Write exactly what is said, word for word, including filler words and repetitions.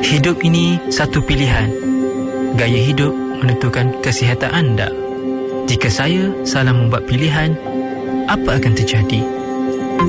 Hidup ini satu pilihan. Gaya hidup menentukan kesihatan anda. Jika saya salah membuat pilihan, apa akan terjadi?